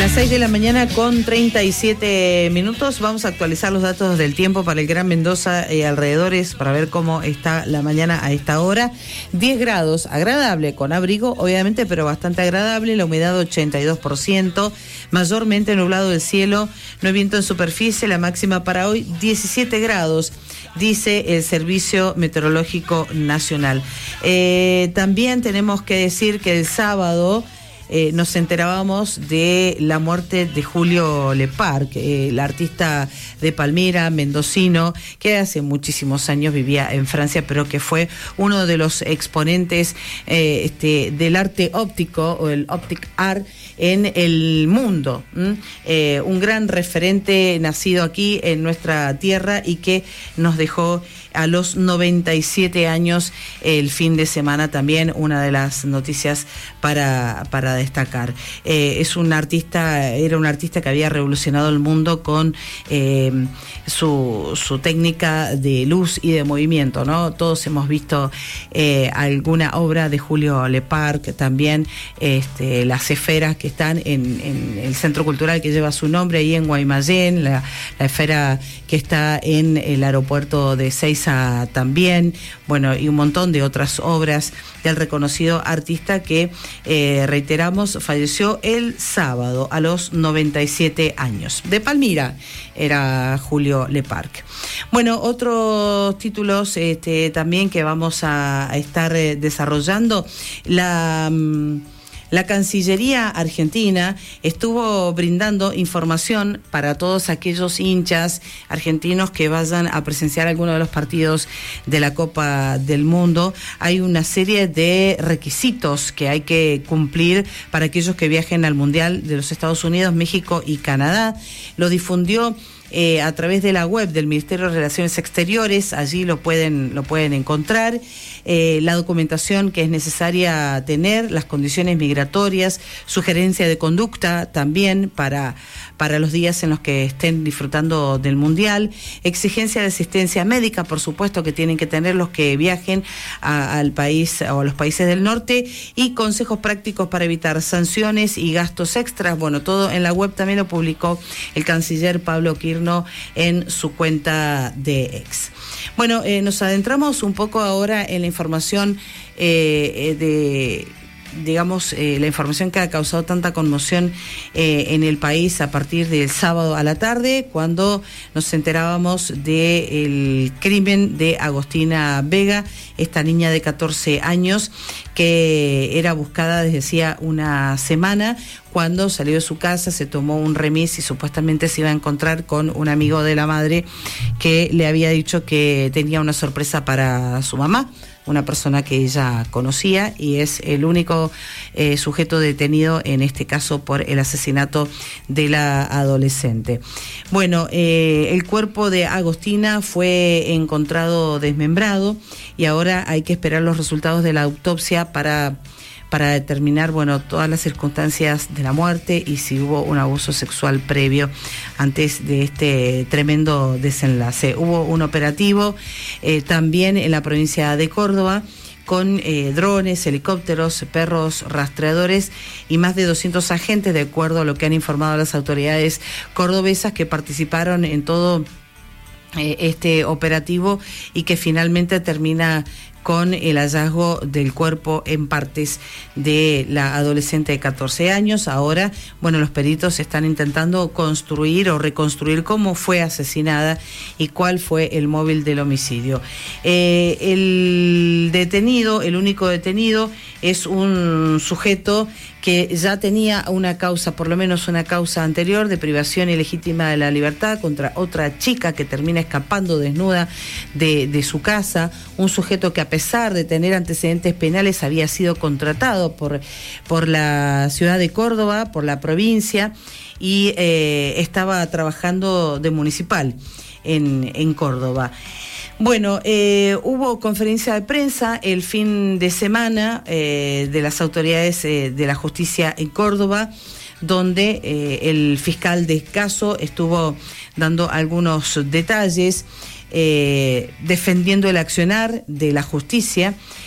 Las 6 de la mañana con 37 minutos. Vamos a actualizar los datos del tiempo para el Gran Mendoza y alrededores para ver cómo está la mañana a esta hora. 10 grados, agradable, con abrigo obviamente, pero bastante agradable. La humedad 82%, mayormente nublado el cielo, no hay viento en superficie. La máxima para hoy 17 grados, dice el Servicio Meteorológico Nacional. También tenemos que decir que el sábado nos enterábamos de la muerte de Julio Lepar, el artista de Palmira, mendocino, que hace muchísimos años vivía en Francia, pero que fue uno de los exponentes del arte óptico o el optic art en el mundo. Un gran referente nacido aquí en nuestra tierra y que nos dejó a los 97 años el fin de semana, también una de las noticias para destacar. Era un artista que había revolucionado el mundo con su técnica de luz y de movimiento, ¿no? Todos hemos visto alguna obra de Julio Lepar, también las esferas que están en el centro cultural que lleva su nombre ahí en Guaymallén, la esfera que está en el aeropuerto de Ezeiza también, bueno, y un montón de otras obras del reconocido artista que, reiteramos, falleció el sábado a los 97 años. De Palmira era Julio Lepar. Bueno, otros títulos también que vamos a estar desarrollando. La Cancillería Argentina estuvo brindando información para todos aquellos hinchas argentinos que vayan a presenciar alguno de los partidos de la Copa del Mundo. Hay una serie de requisitos que hay que cumplir para aquellos que viajen al Mundial de los Estados Unidos, México y Canadá. Lo difundió a través de la web del Ministerio de Relaciones Exteriores, allí lo pueden encontrar. La documentación que es necesaria tener, las condiciones migratorias, sugerencia de conducta también para los días en los que estén disfrutando del Mundial, exigencia de asistencia médica, por supuesto, que tienen que tener los que viajen al país o a los países del norte, y consejos prácticos para evitar sanciones y gastos extras. Bueno, todo en la web también lo publicó el canciller Pablo Quirno en su cuenta de X. Bueno, nos adentramos un poco ahora en la información la información que ha causado tanta conmoción en el país a partir del sábado a la tarde, cuando nos enterábamos del crimen de Agostina Vega, esta niña de 14 años que era buscada desde hacía una semana. Cuando salió de su casa se tomó un remis y supuestamente se iba a encontrar con un amigo de la madre que le había dicho que tenía una sorpresa para su mamá, una persona que ella conocía, y es el único sujeto detenido en este caso por el asesinato de la adolescente. Bueno, el cuerpo de Agostina fue encontrado desmembrado y ahora hay que esperar los resultados de la autopsia para determinar, bueno, todas las circunstancias de la muerte y si hubo un abuso sexual previo antes de este tremendo desenlace. Hubo un operativo también en la provincia de Córdoba con drones, helicópteros, perros rastreadores y más de 200 agentes, de acuerdo a lo que han informado las autoridades cordobesas, que participaron en todo este operativo y que finalmente termina con el hallazgo del cuerpo en partes de la adolescente de 14 años. Ahora, bueno, los peritos están intentando construir o reconstruir cómo fue asesinada y cuál fue el móvil del homicidio. El único detenido, es un sujeto que ya tenía una causa, por lo menos una causa anterior de privación ilegítima de la libertad contra otra chica que termina escapando desnuda de su casa, un sujeto que a pesar de tener antecedentes penales había sido contratado por la ciudad de Córdoba, por la provincia, y estaba trabajando de municipal en Córdoba. Bueno, hubo conferencia de prensa el fin de semana de las autoridades de la justicia en Córdoba, donde el fiscal de caso estuvo dando algunos detalles, defendiendo el accionar de la justicia.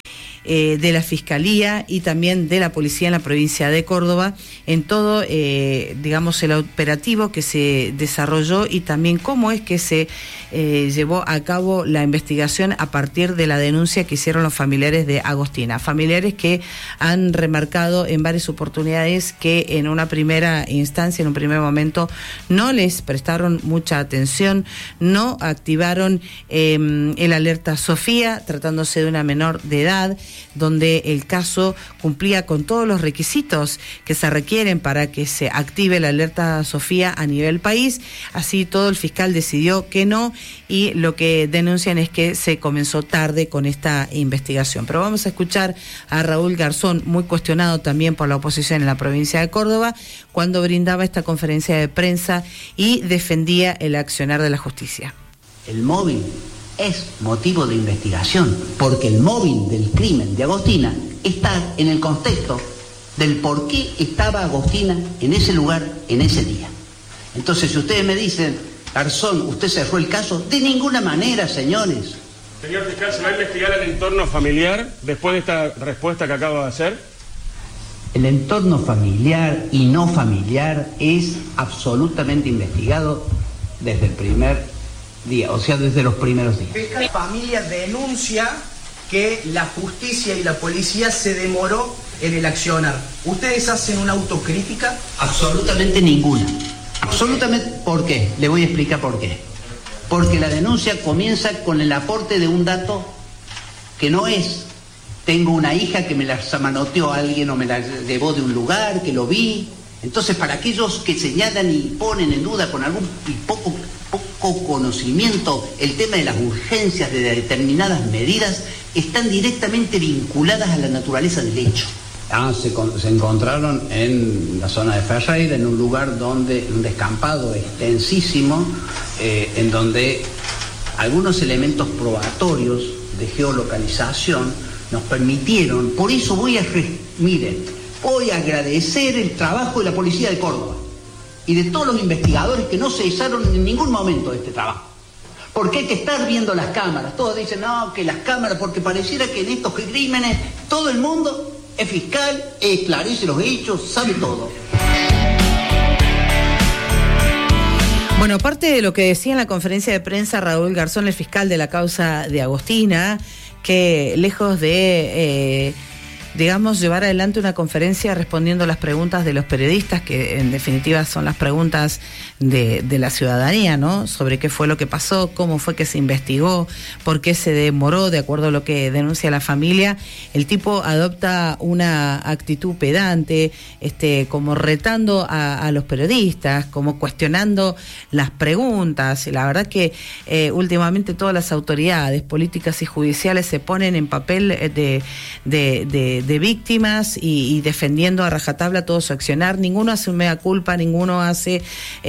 de la Fiscalía y también de la Policía en la provincia de Córdoba, en todo, digamos, el operativo que se desarrolló y también cómo es que se llevó a cabo la investigación a partir de la denuncia que hicieron los familiares de Agostina. Familiares que han remarcado en varias oportunidades que en una primera instancia, en un primer momento, no les prestaron mucha atención, no activaron el alerta Sofía, tratándose de una menor de edad, donde el caso cumplía con todos los requisitos que se requieren para que se active la alerta Sofía a nivel país. Así todo, el fiscal decidió que no, y lo que denuncian es que se comenzó tarde con esta investigación. Pero vamos a escuchar a Raúl Garzón, muy cuestionado también por la oposición en la provincia de Córdoba, cuando brindaba esta conferencia de prensa y defendía el accionar de la justicia. El móvil es motivo de investigación, porque el móvil del crimen de Agostina está en el contexto del por qué estaba Agostina en ese lugar, en ese día. Entonces, si ustedes me dicen, Garzón, ¿usted cerró el caso? De ninguna manera, señores. Señor fiscal, ¿se va a investigar el entorno familiar después de esta respuesta que acaba de hacer? El entorno familiar y no familiar es absolutamente investigado desde el primer día, o sea, desde los primeros días. La familia denuncia que la justicia y la policía se demoró en el accionar. ¿Ustedes hacen una autocrítica? Absolutamente ninguna. Absolutamente. ¿Por qué? Le voy a explicar por qué. Porque la denuncia comienza con el aporte de un dato que no es: tengo una hija que me la manoteó alguien o me la llevó de un lugar, que lo vi. Entonces, para aquellos que señalan y ponen en duda con algún poco conocimiento el tema de las urgencias de determinadas medidas, están directamente vinculadas a la naturaleza del hecho. Se encontraron en la zona de Ferreira, en un lugar donde, un descampado extensísimo, en donde algunos elementos probatorios de geolocalización nos permitieron. Por eso voy a agradecer el trabajo de la Policía de Córdoba y de todos los investigadores que no cesaron en ningún momento de este trabajo. Porque hay que estar viendo las cámaras. Todos dicen, no, que las cámaras, porque pareciera que en estos crímenes todo el mundo es fiscal, esclarece los hechos, sabe todo. Bueno, parte de lo que decía en la conferencia de prensa Raúl Garzón, el fiscal de la causa de Agostina, que lejos de llevar adelante una conferencia respondiendo a las preguntas de los periodistas, que en definitiva son las preguntas de la ciudadanía, ¿no? Sobre qué fue lo que pasó, cómo fue que se investigó, por qué se demoró, de acuerdo a lo que denuncia la familia. El tipo adopta una actitud pedante, como retando a los periodistas, como cuestionando las preguntas. La verdad que últimamente todas las autoridades políticas y judiciales se ponen en papel de víctimas y defendiendo a rajatabla todo su accionar. Ninguno hace un mea culpa, ninguno hace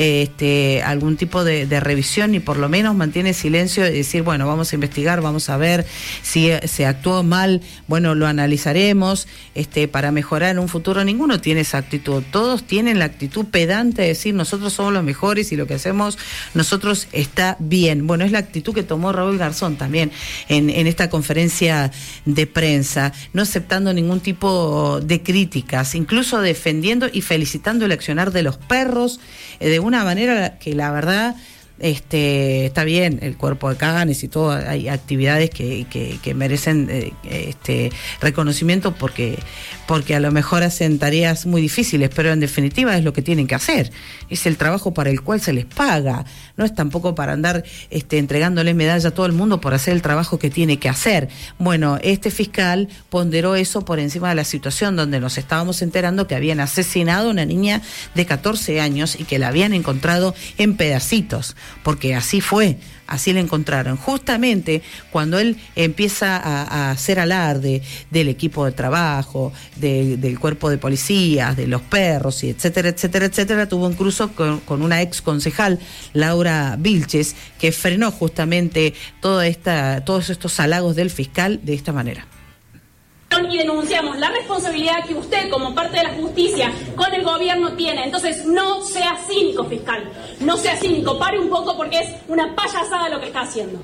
algún tipo de revisión, y por lo menos mantiene silencio y decir, bueno, vamos a investigar, vamos a ver si se actuó mal, bueno, lo analizaremos para mejorar en un futuro. Ninguno tiene esa actitud. Todos tienen la actitud pedante de decir, nosotros somos los mejores y lo que hacemos nosotros está bien. Bueno, es la actitud que tomó Raúl Garzón también en esta conferencia de prensa, no aceptando ningún tipo de críticas, incluso defendiendo y felicitando el accionar de los perros, de una manera que la verdad está bien, el cuerpo de Canes y todo, hay actividades que merecen reconocimiento porque a lo mejor hacen tareas muy difíciles, pero en definitiva es lo que tienen que hacer, es el trabajo para el cual se les paga, no es tampoco para andar entregándole medalla a todo el mundo por hacer el trabajo que tiene que hacer. Bueno, este fiscal ponderó eso por encima de la situación donde nos estábamos enterando que habían asesinado a una niña de 14 años y que la habían encontrado en pedacitos, porque así fue. Así le encontraron. Justamente cuando él empieza a hacer alarde del equipo de trabajo, del cuerpo de policías, de los perros, y etcétera, etcétera, etcétera, tuvo un cruce con una ex concejal, Laura Vilches, que frenó justamente todos estos halagos del fiscal de esta manera. y denunciamos la responsabilidad que usted, como parte de la justicia, con el gobierno tiene. Entonces, no sea cínico, fiscal. No sea cínico. Pare un poco porque es una payasada lo que está haciendo.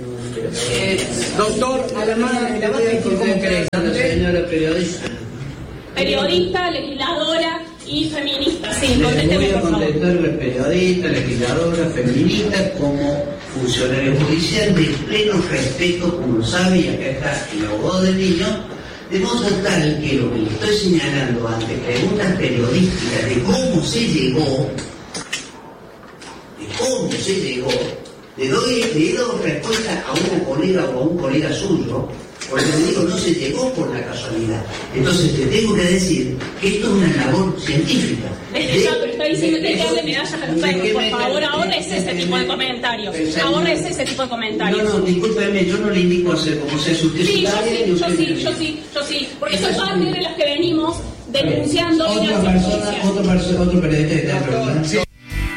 Doctor Alamán, le voy a decir cómo cree. Señora periodista. Periodista, legisladora y feminista. Sí, contésteme, por favor. Contestar periodista, legisladora, feminista, como funcionario judicial, de pleno respeto, como sabe, y acá está el abogado del niño, de modo tal que lo que le estoy señalando ante preguntas periodísticas de cómo se llegó, le he dado respuesta a una colega o a un colega suyo, porque le digo, no se llegó por la casualidad. Entonces te tengo que decir que esto es una labor científica. Ya, pero está diciendo que darle medallas a los perros. Por favor, ahórrese ese tipo de comentarios. Ahórrese ese tipo de comentarios. No, discúlpeme, yo no le indico hacer como sea su usted. Sí, yo sí. Porque soy parte de las que venimos denunciando en la justicia. Otro periodista que está preguntando.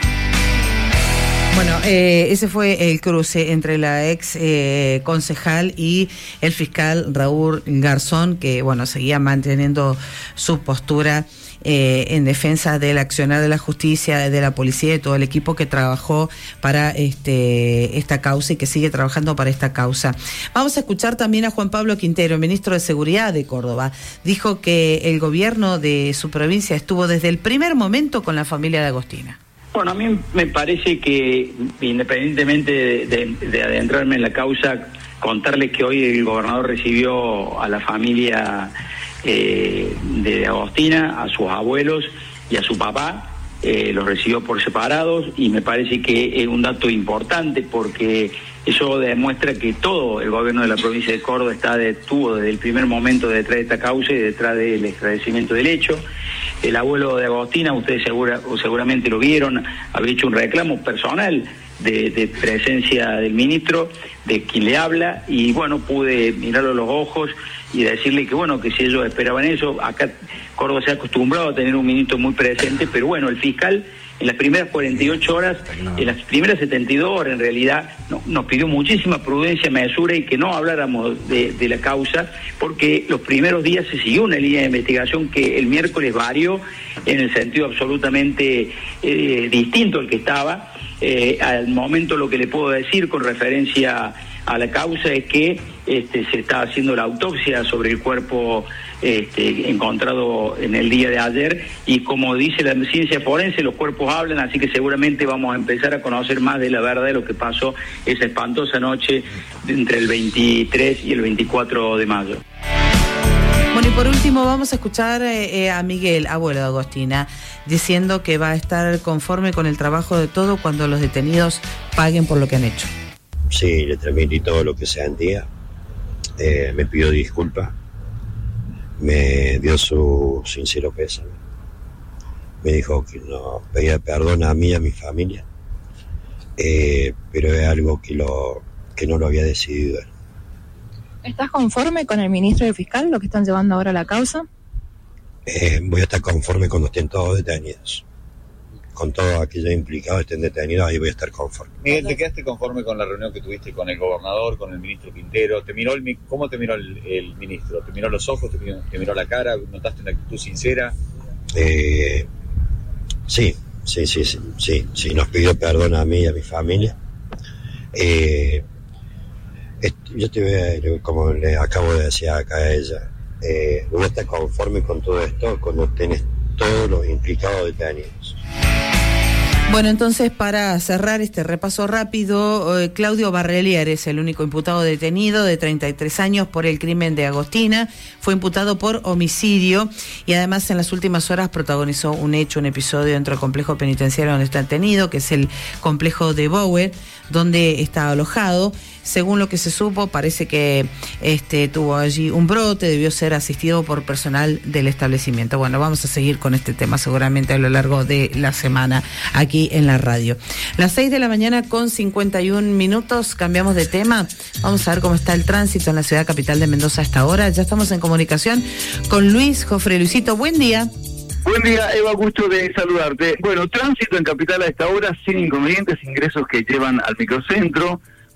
Bueno, ese fue el cruce entre la ex concejal y el fiscal Raúl Garzón, que bueno, seguía manteniendo su postura en defensa del accionar de la justicia, de la policía y de todo el equipo que trabajó para esta causa y que sigue trabajando para esta causa. Vamos a escuchar también a Juan Pablo Quintero, ministro de Seguridad de Córdoba. Dijo que el gobierno de su provincia estuvo desde el primer momento con la familia de Agostina. Bueno, a mí me parece que, independientemente de adentrarme en la causa, contarles que hoy el gobernador recibió a la familia de Agostina, a sus abuelos y a su papá, los recibió por separados, y me parece que es un dato importante porque eso demuestra que todo el gobierno de la provincia de Córdoba estuvo desde el primer momento detrás de esta causa y detrás del esclarecimiento del hecho. El abuelo de Agostina, ustedes seguramente lo vieron, había hecho un reclamo personal de presencia del ministro, de quien le habla, y bueno, pude mirarlo a los ojos y decirle que bueno, que si ellos esperaban eso, acá Córdoba se ha acostumbrado a tener un ministro muy presente, pero bueno, el fiscal en las primeras 48 horas, en las primeras 72 horas en realidad, nos pidió muchísima prudencia, mesura y que no habláramos de la causa, porque los primeros días se siguió una línea de investigación que el miércoles varió en el sentido absolutamente distinto al que estaba. Al momento lo que le puedo decir con referencia a la causa es que se está haciendo la autopsia sobre el cuerpo encontrado en el día de ayer, y como dice la ciencia forense, los cuerpos hablan, así que seguramente vamos a empezar a conocer más de la verdad de lo que pasó esa espantosa noche entre el 23 y el 24 de mayo. Bueno, y por último vamos a escuchar a Miguel, abuelo de Agostina, diciendo que va a estar conforme con el trabajo de todo cuando los detenidos paguen por lo que han hecho. Sí, le transmití todo lo que sentía, me pidió disculpas, me dio su sincero pésame, me dijo que no pedía perdón a mí y a mi familia, pero es algo que no lo había decidido él. ¿Estás conforme con el ministro y el fiscal, lo que están llevando ahora la causa? Voy a estar conforme cuando estén todos detenidos. Con todos aquellos implicados estén detenidos, ahí voy a estar conforme. Miguel, ¿te quedaste conforme con la reunión que tuviste con el gobernador, con el ministro Quintero? ¿Cómo te miró el ministro? ¿Te miró los ojos? ¿Te miró la cara? ¿Notaste una actitud sincera? Sí, nos pidió perdón a mí y a mi familia. Yo te voy a, como le acabo de decir acá a ella, voy a estar conforme con todo esto cuando tenés todos los implicados detenidos. Bueno, entonces para cerrar este repaso rápido, Claudio Barrelier es el único imputado detenido de 33 años por el crimen de Agostina. Fue imputado por homicidio y además en las últimas horas protagonizó un episodio dentro del complejo penitenciario donde está detenido, que es el complejo de Bower, donde está alojado. Según lo que se supo, parece que tuvo allí un brote, debió ser asistido por personal del establecimiento. Bueno, vamos a seguir con este tema seguramente a lo largo de la semana aquí en la radio. Las 6 de la mañana con 51 minutos, cambiamos de tema. Vamos a ver cómo está el tránsito en la ciudad capital de Mendoza a esta hora. Ya estamos en comunicación con Luis Jofre. Luisito, buen día. Buen día, Eva, gusto de saludarte. Bueno, tránsito en Capital a esta hora, sin inconvenientes, ingresos que llevan al microcentro,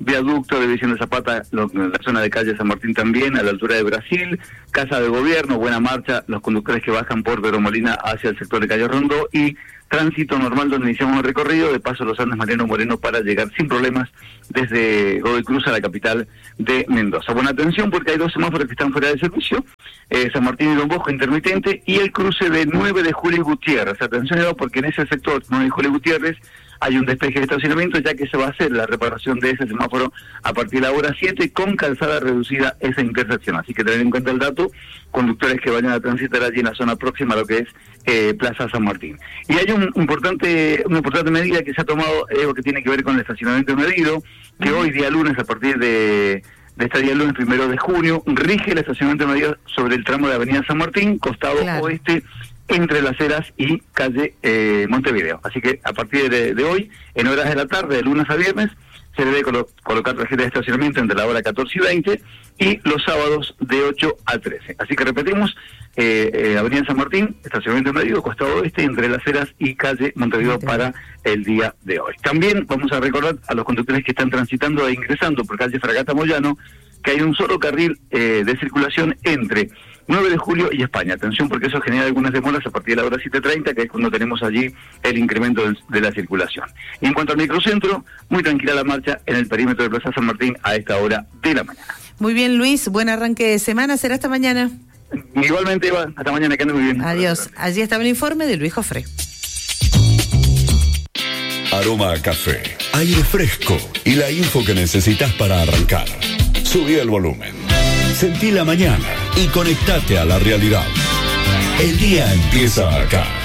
viaducto de Vicente Zapata, la zona de calle San Martín también, a la altura de Brasil, Casa de Gobierno, buena marcha, los conductores que bajan por Pedro Molina hacia el sector de Calle Rondó, y tránsito normal donde iniciamos el recorrido de Paso Los Andes, Mariano Moreno, para llegar sin problemas desde Godoy Cruz a la capital de Mendoza. Buena atención porque hay 2 semáforos que están fuera de servicio, San Martín y Don Bosco intermitente, y el cruce de 9 de Julio y Gutiérrez. Atención porque en ese sector, 9 de Julio y Gutiérrez, hay un despeje de estacionamiento, ya que se va a hacer la reparación de ese semáforo a partir de la hora 7 con calzada reducida esa intersección. Así que tener en cuenta el dato, conductores que vayan a transitar allí en la zona próxima a lo que es Plaza San Martín. Y hay una importante medida que se ha tomado, que tiene que ver con el estacionamiento medido, que hoy día lunes, a partir de este día lunes 1 de junio, rige el estacionamiento medido sobre el tramo de Avenida San Martín, costado oeste, entre Las Heras y calle Montevideo. Así que a partir de hoy, en horas de la tarde, de lunes a viernes, se debe colocar tarjeta de estacionamiento entre la hora 14 y 20 y los sábados de 8 a 13. Así que repetimos, Avenida San Martín, estacionamiento medido, costado oeste, entre Las Heras y calle Montevideo para el día de hoy. También vamos a recordar a los conductores que están transitando e ingresando por calle Fragata Moyano que hay un solo carril de circulación entre 9 de julio y España. Atención porque eso genera algunas demoras a partir de la hora 7:30, que es cuando tenemos allí el incremento de la circulación. Y en cuanto al microcentro, muy tranquila la marcha en el perímetro de Plaza San Martín a esta hora de la mañana. Muy bien, Luis, buen arranque de semana, será hasta mañana. Igualmente, Eva, hasta mañana, que ande muy bien. Adiós. Allí estaba el informe de Luis Jofré. Aroma a café, aire fresco y la info que necesitas para arrancar. Subí el volumen, sentí la mañana y conectate a la realidad. El día empieza acá.